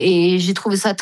Et j'ai trouvé ça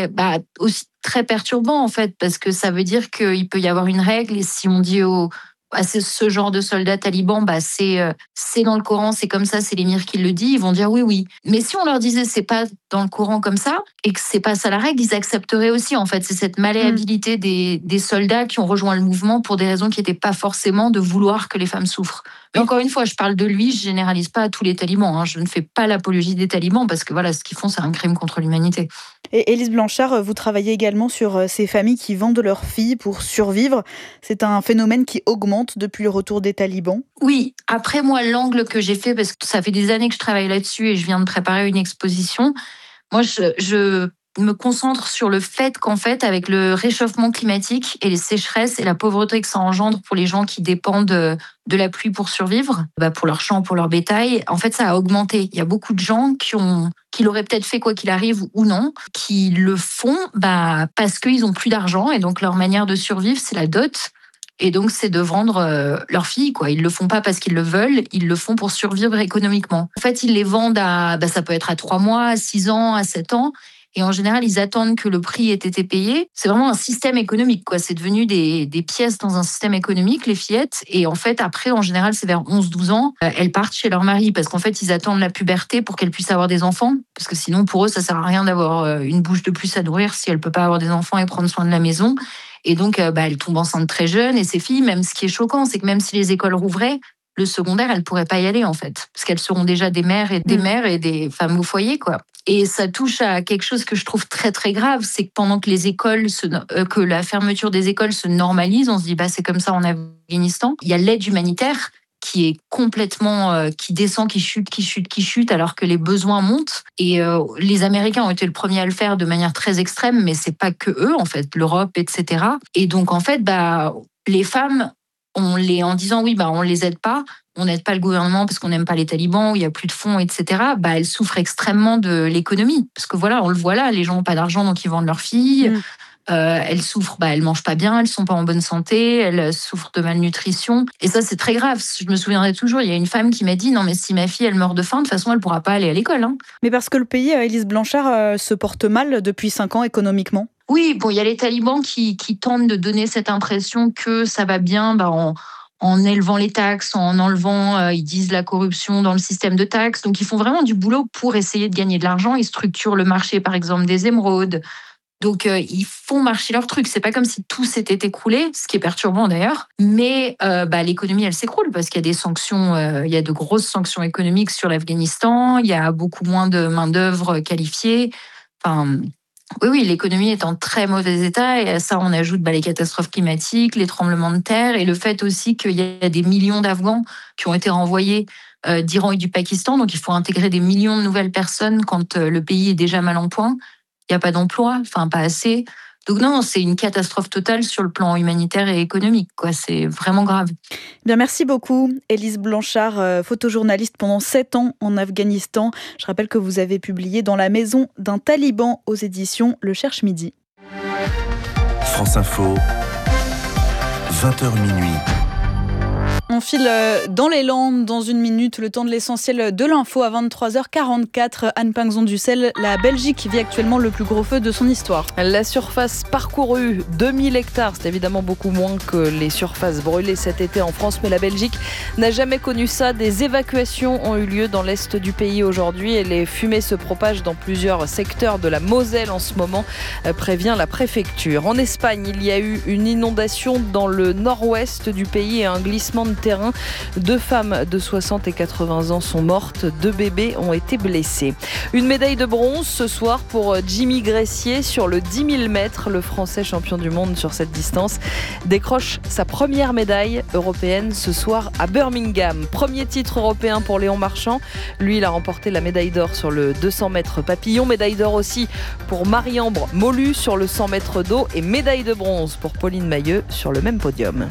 aussi très perturbant, en fait, parce que ça veut dire qu'il peut y avoir une règle, et si on dit à ce genre de soldats talibans, c'est dans le Coran, c'est comme ça, c'est l'émir qui le dit, ils vont dire oui, oui. Mais si on leur disait c'est pas dans le Coran comme ça, et que c'est pas ça la règle, ils accepteraient aussi, en fait. C'est cette malléabilité des soldats qui ont rejoint le mouvement pour des raisons qui n'étaient pas forcément de vouloir que les femmes souffrent. Mais encore une fois, je parle de lui, je généralise pas à tous les talibans, hein. Je ne fais pas l'apologie des talibans, parce que voilà, ce qu'ils font, c'est un crime contre l'humanité. Et Élise Blanchard, vous travaillez également sur ces familles qui vendent leurs filles pour survivre. C'est un phénomène qui augmente depuis le retour des talibans. Oui, après moi, l'angle que j'ai fait, parce que ça fait des années que je travaille là-dessus et je viens de préparer une exposition, moi, je me concentre sur le fait qu'en fait, avec le réchauffement climatique et les sécheresses et la pauvreté que ça engendre pour les gens qui dépendent de la pluie pour survivre, pour leurs champs, pour leur bétail, en fait, ça a augmenté. Il y a beaucoup de gens qui l'auraient peut-être fait quoi qu'il arrive ou non, qui le font parce qu'ils ont plus d'argent, et donc leur manière de survivre, c'est la dot. Et donc, c'est de vendre leurs filles, quoi. Ils le font pas parce qu'ils le veulent, ils le font pour survivre économiquement. En fait, ils les vendent ça peut être à 3 mois, à 6 ans, à 7 ans. Et en général, ils attendent que le prix ait été payé. C'est vraiment un système économique, quoi. C'est devenu des pièces dans un système économique, les fillettes. Et en fait, après, en général, c'est vers 11-12 ans, elles partent chez leur mari, parce qu'en fait, ils attendent la puberté pour qu'elles puissent avoir des enfants. Parce que sinon, pour eux, ça sert à rien d'avoir une bouche de plus à nourrir si elle peut pas avoir des enfants et prendre soin de la maison. Et donc, elles tombent enceintes très jeunes. Et ces filles, même ce qui est choquant, c'est que même si les écoles rouvraient, le secondaire, elles ne pourraient pas y aller, en fait. Parce qu'elles seront déjà des mères et des femmes au foyer, quoi. Et ça touche à quelque chose que je trouve très, très grave. C'est que pendant que que la fermeture des écoles se normalise, on se dit, c'est comme ça en Afghanistan. Il y a l'aide humanitaire qui est complètement, qui descend, qui chute, alors que les besoins montent. Et les Américains ont été le premier à le faire de manière très extrême, mais c'est pas que eux, en fait, l'Europe, etc. Et donc, en fait, les femmes, en disant oui, on les aide pas, on n'aide pas le gouvernement parce qu'on n'aime pas les talibans, où il y a plus de fonds, etc. Elles souffrent extrêmement de l'économie, parce que voilà, on le voit là, les gens n'ont pas d'argent, donc ils vendent leurs filles. Elles souffrent, elles mangent pas bien, elles sont pas en bonne santé, elles souffrent de malnutrition. Et ça, c'est très grave. Je me souviendrai toujours, il y a une femme qui m'a dit, non mais si ma fille, elle meurt de faim, de toute façon, elle pourra pas aller à l'école. Hein. Mais parce que le pays, Élise Blanchard, se porte mal depuis 5 ans économiquement. Oui, il y a les talibans qui tentent de donner cette impression que ça va bien, en élevant les taxes, en enlevant, ils disent, la corruption dans le système de taxes. Donc, ils font vraiment du boulot pour essayer de gagner de l'argent. Ils structurent le marché, par exemple, des émeraudes. Donc, ils font marcher leur truc. C'est pas comme si tout s'était écroulé, ce qui est perturbant d'ailleurs. Mais l'économie, elle s'écroule parce qu'il y a des sanctions, il y a de grosses sanctions économiques sur l'Afghanistan. Il y a beaucoup moins de main-d'œuvre qualifiée. Oui, l'économie est en très mauvais état, et à ça, on ajoute les catastrophes climatiques, les tremblements de terre, et le fait aussi qu'il y a des millions d'Afghans qui ont été renvoyés d'Iran et du Pakistan. Donc, il faut intégrer des millions de nouvelles personnes quand le pays est déjà mal en point. Il n'y a pas d'emploi, pas assez. Donc non, c'est une catastrophe totale sur le plan humanitaire et économique, quoi. C'est vraiment grave. Bien, merci beaucoup, Élise Blanchard, photojournaliste pendant 7 ans en Afghanistan. Je rappelle que vous avez publié Dans la maison d'un taliban aux éditions Le Cherche Midi. France Info, 20h minuit. On file dans les Landes dans une minute, le temps de l'essentiel de l'info à 23h44. Anne Pinxon-Dussel, la Belgique vit actuellement le plus gros feu de son histoire. La surface parcourue, 2000 hectares, c'est évidemment beaucoup moins que les surfaces brûlées cet été en France, mais la Belgique n'a jamais connu ça. Des évacuations ont eu lieu dans l'est du pays aujourd'hui et les fumées se propagent dans plusieurs secteurs de la Moselle en ce moment, prévient la préfecture. En Espagne, il y a eu une inondation dans le nord-ouest du pays et un glissement de terrain. 2 femmes de 60 et 80 ans sont mortes, 2 bébés ont été blessés. Une médaille de bronze ce soir pour Jimmy Gressier sur le 10 000 mètres. Le Français champion du monde sur cette distance décroche sa première médaille européenne ce soir à Birmingham. Premier titre européen pour Léon Marchand. Lui, il a remporté la médaille d'or sur le 200 mètres papillon. Médaille d'or aussi pour Marie-Ambre Molu sur le 100 mètres d'eau et médaille de bronze pour Pauline Mailleux sur le même podium.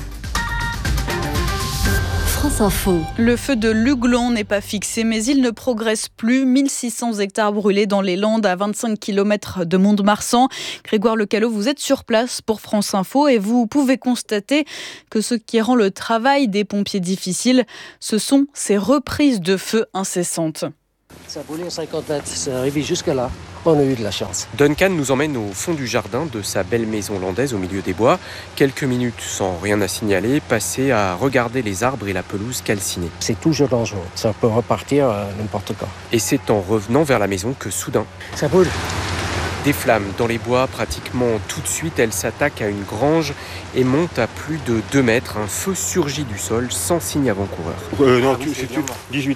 France Info. Le feu de Luglon n'est pas fixé, mais il ne progresse plus. 1600 hectares brûlés dans les Landes à 25 km de Mont-de-Marsan. Grégoire Lecallot, vous êtes sur place pour France Info et vous pouvez constater que ce qui rend le travail des pompiers difficile, ce sont ces reprises de feu incessantes. Ça a brûlé 50 mètres, c'est arrivé jusque là. On a eu de la chance. Duncan nous emmène au fond du jardin de sa belle maison landaise au milieu des bois. Quelques minutes sans rien à signaler, passées à regarder les arbres et la pelouse calcinée. C'est toujours dangereux, ça peut repartir n'importe quand. Et c'est en revenant vers la maison que soudain... Ça brûle. Des flammes dans les bois, pratiquement tout de suite, elle s'attaque à une grange et monte à plus de 2 mètres. Un feu surgit du sol sans signe avant-coureur. Non, c'est 18.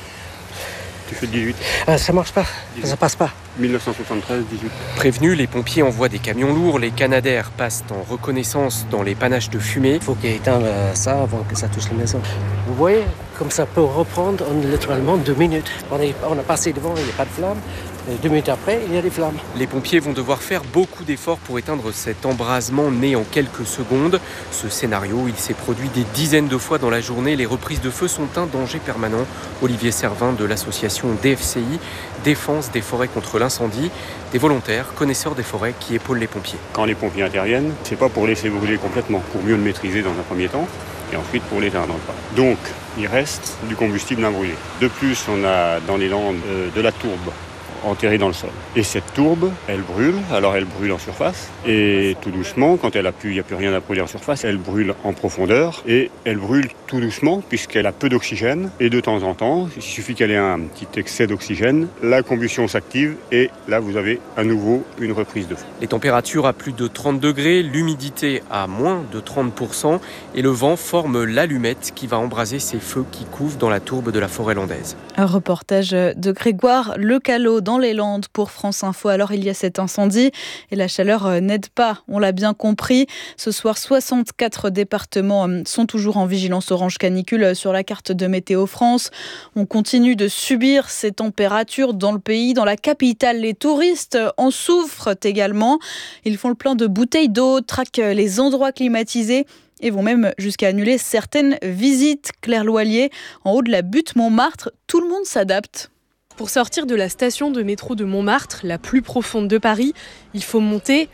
Tu fais 18. Ça marche pas, 18. Ça passe pas. 1973, 18. Prévenus, les pompiers envoient des camions lourds. Les Canadair passent en reconnaissance dans les panaches de fumée. Il faut qu'ils éteignent ça avant que ça touche la maison. Vous voyez, comme ça peut reprendre en littéralement 2 minutes. On a passé devant, il n'y a pas de flamme. 2 minutes après, il y a des flammes. Les pompiers vont devoir faire beaucoup d'efforts pour éteindre cet embrasement né en quelques secondes. Ce scénario, il s'est produit des dizaines de fois dans la journée. Les reprises de feu sont un danger permanent. Olivier Servin de l'association DFCI, Défense des forêts contre l'incendie, des volontaires, connaisseurs des forêts qui épaulent les pompiers. Quand les pompiers interviennent, c'est pas pour laisser brûler complètement, pour mieux le maîtriser dans un premier temps, et ensuite pour l'éteindre. Donc, il reste du combustible imbrûlé. De plus, on a dans les Landes de la tourbe enterrée dans le sol. Et cette tourbe, elle brûle, alors elle brûle en surface, et tout doucement, quand il n'y a plus rien à brûler en surface, elle brûle en profondeur, et elle brûle tout doucement, puisqu'elle a peu d'oxygène, et de temps en temps, il suffit qu'elle ait un petit excès d'oxygène, la combustion s'active, et là vous avez à nouveau une reprise de feu. Les températures à plus de 30 degrés, l'humidité à moins de 30%, et le vent forme l'allumette qui va embraser ces feux qui couvent dans la tourbe de la forêt landaise. Un reportage de Grégoire Lecalot dans les Landes pour France Info. Alors il y a cet incendie et la chaleur n'aide pas, on l'a bien compris. Ce soir, 64 départements sont toujours en vigilance orange canicule sur la carte de Météo France. On continue de subir ces températures dans le pays. Dans la capitale, les touristes en souffrent également. Ils font le plein de bouteilles d'eau, traquent les endroits climatisés et vont même jusqu'à annuler certaines visites. Claire Loilier, en haut de la butte Montmartre, tout le monde s'adapte. Pour sortir de la station de métro de Montmartre, la plus profonde de Paris, il faut monter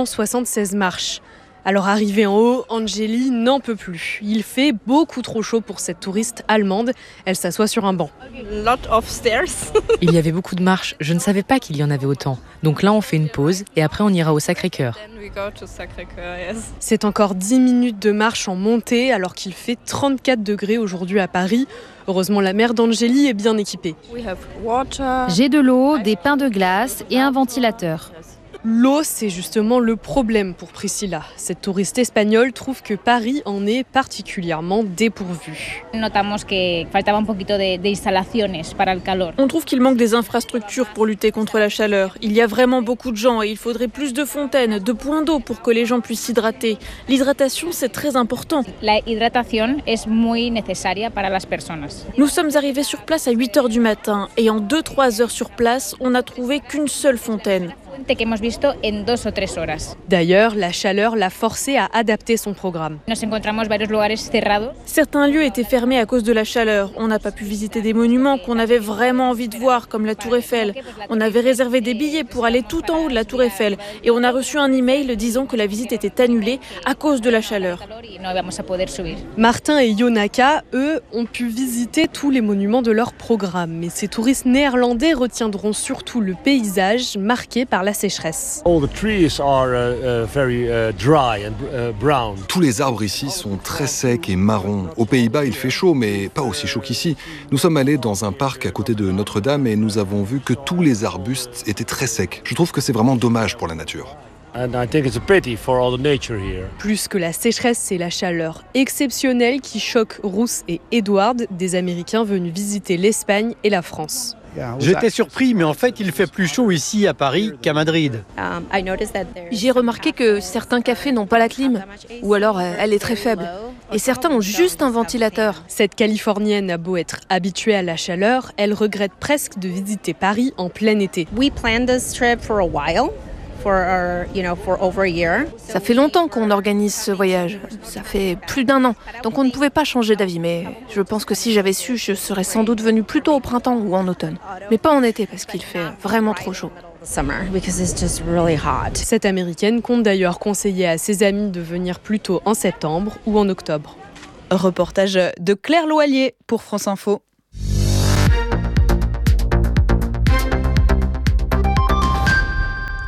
176 marches. Alors arrivée en haut, Angélie n'en peut plus. Il fait beaucoup trop chaud pour cette touriste allemande. Elle s'assoit sur un banc. Il y avait beaucoup de marches. Je ne savais pas qu'il y en avait autant. Donc là, on fait une pause et après, on ira au Sacré-Cœur. C'est encore 10 minutes de marche en montée alors qu'il fait 34 degrés aujourd'hui à Paris. Heureusement, la mère d'Angélie est bien équipée. J'ai de l'eau, des pains de glace et un ventilateur. L'eau, c'est justement le problème pour Priscilla. Cette touriste espagnole trouve que Paris en est particulièrement dépourvu. On trouve qu'il manque des infrastructures pour lutter contre la chaleur. Il y a vraiment beaucoup de gens et il faudrait plus de fontaines, de points d'eau pour que les gens puissent s'hydrater. L'hydratation, c'est très important. Nous sommes arrivés sur place à 8h du matin et en 2-3 heures sur place, on n'a trouvé qu'une seule fontaine. D'ailleurs, la chaleur l'a forcé à adapter son programme. Certains lieux étaient fermés à cause de la chaleur. On n'a pas pu visiter des monuments qu'on avait vraiment envie de voir, comme la Tour Eiffel. On avait réservé des billets pour aller tout en haut de la Tour Eiffel et on a reçu un email disant que la visite était annulée à cause de la chaleur. Martin et Yonaka, eux, ont pu visiter tous les monuments de leur programme. Mais ces touristes néerlandais retiendront surtout le paysage marqué par la sécheresse. Tous les arbres ici sont très secs et marrons. Aux Pays-Bas, il fait chaud, mais pas aussi chaud qu'ici. Nous sommes allés dans un parc à côté de Notre-Dame et nous avons vu que tous les arbustes étaient très secs. Je trouve que c'est vraiment dommage pour la nature. Plus que la sécheresse, c'est la chaleur exceptionnelle qui choque Ruth et Edward, des Américains venus visiter l'Espagne et la France. J'étais surpris, mais en fait, il fait plus chaud ici à Paris qu'à Madrid. J'ai remarqué que certains cafés n'ont pas la clim, ou alors elle est très faible. Et certains ont juste un ventilateur. Cette Californienne a beau être habituée à la chaleur, elle regrette presque de visiter Paris en plein été. Ça fait longtemps qu'on organise ce voyage. Ça fait plus d'1 an. Donc on ne pouvait pas changer d'avis. Mais je pense que si j'avais su, je serais sans doute venue plus tôt au printemps ou en automne. Mais pas en été parce qu'il fait vraiment trop chaud. Cette Américaine compte d'ailleurs conseiller à ses amis de venir plus tôt en septembre ou en octobre. Reportage de Claire Loilier pour France Info.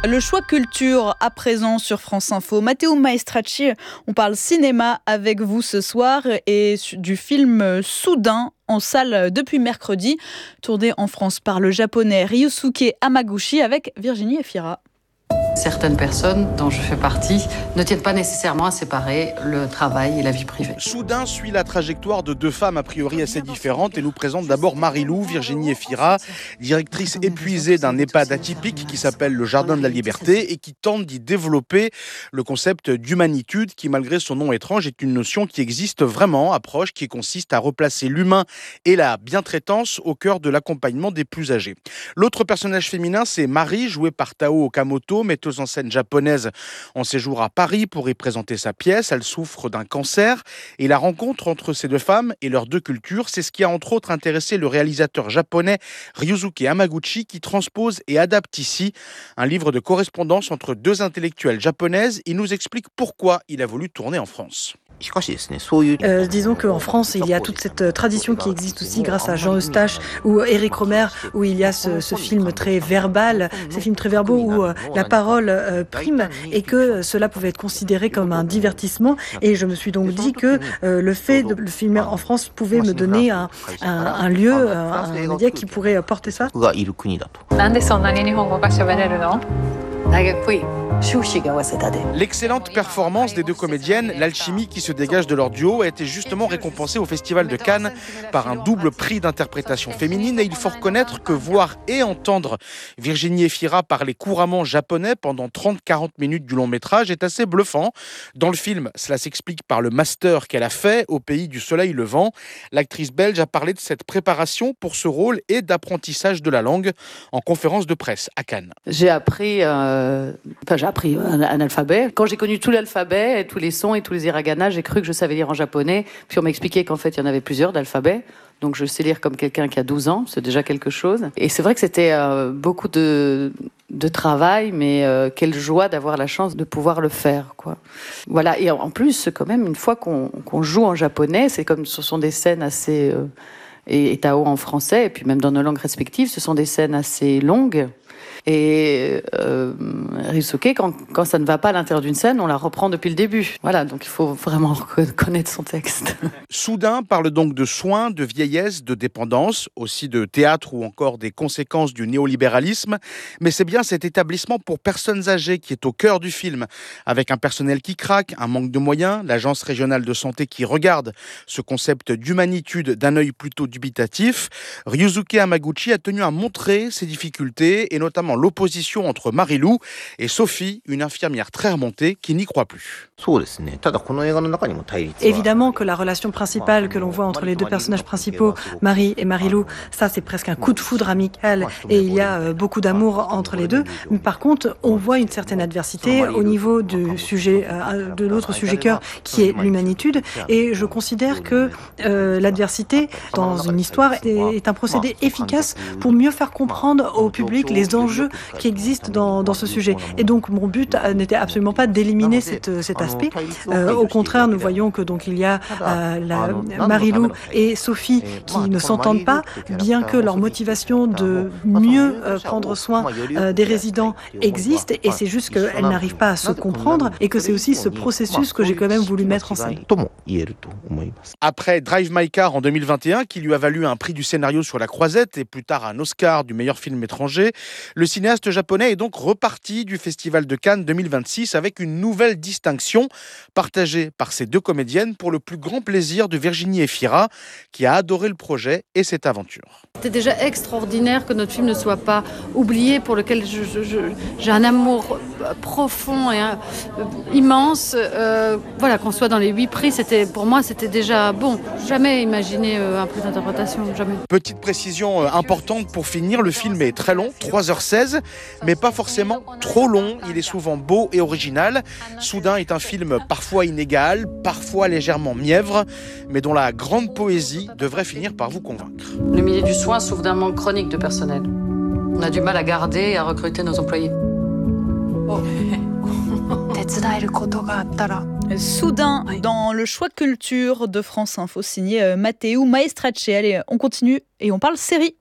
Le choix culture à présent sur France Info. Matteo Maestracci, on parle cinéma avec vous ce soir et du film Soudain en salle depuis mercredi, tourné en France par le japonais Ryusuke Hamaguchi avec Virginie Efira. Certaines personnes, dont je fais partie, ne tiennent pas nécessairement à séparer le travail et la vie privée. Soudain suit la trajectoire de deux femmes a priori assez différentes et nous présente d'abord Marie-Lou, Virginie Efira, directrice épuisée d'un EHPAD atypique qui s'appelle le Jardin de la Liberté et qui tente d'y développer le concept d'humanitude qui, malgré son nom étrange, est une notion qui existe vraiment, approche qui consiste à replacer l'humain et la bientraitance au cœur de l'accompagnement des plus âgés. L'autre personnage féminin, c'est Marie, jouée par Tao Okamoto, metteuse en scène japonaise en séjour à Paris pour y présenter sa pièce. Elle souffre d'un cancer et la rencontre entre ces deux femmes et leurs deux cultures, c'est ce qui a entre autres intéressé le réalisateur japonais Ryusuke Hamaguchi qui transpose et adapte ici un livre de correspondance entre deux intellectuelles japonaises. Il nous explique pourquoi il a voulu tourner en France. Disons qu'en France, il y a toute cette tradition qui existe aussi grâce à Jean Eustache ou Éric Rohmer, où il y a ce film très verbal, ces films très verbaux où la parole prime et que cela pouvait être considéré comme un divertissement. Et je me suis donc dit que le fait de le filmer en France pouvait me donner un lieu, un média qui pourrait porter ça. L'excellente performance des deux comédiennes, l'alchimie qui se dégage de leur duo, a été justement récompensée au Festival de Cannes par un double prix d'interprétation féminine. Et il faut reconnaître que voir et entendre Virginie Efira parler couramment japonais pendant 30-40 minutes du long métrage est assez bluffant. Dans le film, cela s'explique par le master qu'elle a fait au pays du soleil levant. L'actrice belge a parlé de cette préparation pour ce rôle et d'apprentissage de la langue en conférence de presse à Cannes. J'ai appris un alphabet. Quand j'ai connu tout l'alphabet, et tous les sons et tous les hiragana, j'ai cru que je savais lire en japonais. Puis on m'a expliqué qu'en fait, il y en avait plusieurs d'alphabets. Donc je sais lire comme quelqu'un qui a 12 ans, c'est déjà quelque chose. Et c'est vrai que c'était beaucoup de travail, mais quelle joie d'avoir la chance de pouvoir le faire, quoi. Voilà, et en plus, quand même, une fois qu'on joue en japonais, c'est comme ce sont des scènes assez... et Tao en français, et puis même dans nos langues respectives, ce sont des scènes assez longues. Et Ryusuke, quand ça ne va pas à l'intérieur d'une scène, on la reprend depuis le début. Voilà, donc il faut vraiment connaître son texte. Soudain parle donc de soins, de vieillesse, de dépendance, aussi de théâtre ou encore des conséquences du néolibéralisme. Mais c'est bien cet établissement pour personnes âgées qui est au cœur du film, avec un personnel qui craque, un manque de moyens, l'agence régionale de santé qui regarde ce concept d'humanitude d'un œil plutôt dubitatif. Ryusuke Hamaguchi a tenu à montrer ses difficultés et notamment l'opposition entre Marie-Lou et Sophie, une infirmière très remontée qui n'y croit plus. Évidemment que la relation principale que l'on voit entre les deux personnages principaux, Marie et Marie-Lou, ça c'est presque un coup de foudre amical et il y a beaucoup d'amour entre les deux. Mais par contre, on voit une certaine adversité au niveau du sujet, de l'autre sujet cœur qui est l'humanitude. Et je considère que l'adversité dans une histoire est un procédé efficace pour mieux faire comprendre au public les enjeux qui existent dans ce sujet. Et donc mon but n'était absolument pas d'éliminer cet aspect. Au contraire, nous voyons que donc il y a Marie-Lou et Sophie qui ne s'entendent pas, bien que leur motivation de mieux prendre soin des résidents existe. Et c'est juste qu'elles n'arrivent pas à se comprendre et que c'est aussi ce processus que j'ai quand même voulu mettre en scène. Après Drive My Car en 2021, qui lui a valu un prix du scénario sur La Croisette et plus tard un Oscar du meilleur film étranger, le cinéaste japonais est donc reparti du Festival de Cannes 2026 avec une nouvelle distinction partagée par ces deux comédiennes pour le plus grand plaisir de Virginie Efira, qui a adoré le projet et cette aventure. C'était déjà extraordinaire que notre film ne soit pas oublié, pour lequel j'ai un amour profond et immense. Voilà, qu'on soit dans les 8 prix, pour moi c'était déjà bon. Jamais imaginé un prix d'interprétation, jamais. Petite précision importante pour finir, le film est très long, 3h16, mais pas forcément trop long. Il est souvent beau et original. Soudain est un film parfois inégal, parfois légèrement mièvre, mais dont la grande poésie devrait finir par vous convaincre. Le milieu du soin souffre d'un manque chronique de personnel. On a du mal à garder et à recruter nos employés. Soudain, dans le choix culture de France Info, signé Matteo Maestracci. Allez, on continue et on parle série.